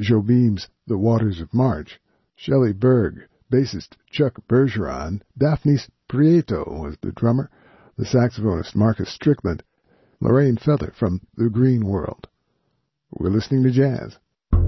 Jobim's The Waters of March, Shelley Berg, bassist Chuck Bergeron, Daphnis Prieto was the drummer, the saxophonist Marcus Strickland, Lorraine Feather from The Green World. We're listening to jazz